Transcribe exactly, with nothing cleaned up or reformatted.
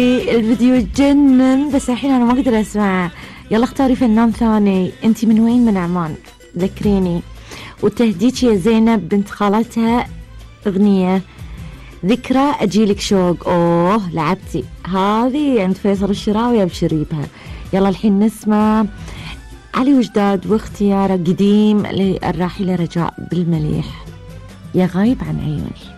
الفيديو يتجنن بس الحين انا ما اقدر اسمعه. يلا اختاري فنان ثاني. انتي من وين؟ من عمان، ذكريني. وتهديك يا زينب بنت خالتها اغنية ذكرى اجيلك شوق. اوه لعبتي هذه عند فيصل الشراوي ابشري بها. يلا الحين نسمع علي وجداد واختياره قديم للراحلة رجاء بالمليح، يا غايب عن عيوني.